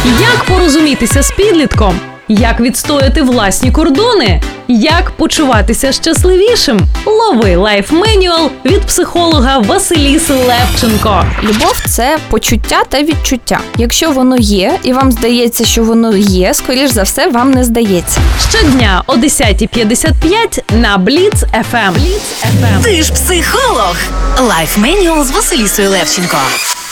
Як порозумітися з підлітком? Як відстояти власні кордони? Як почуватися щасливішим? Лови лайф-менюал від психолога Василіси Левченко. Любов – це почуття та відчуття. Якщо воно є, і вам здається, що воно є, скоріш за все, вам не здається. Щодня о 10:55 на Бліц ФМ. Ти ж психолог. Лайф-менюал з Василісою Левченко.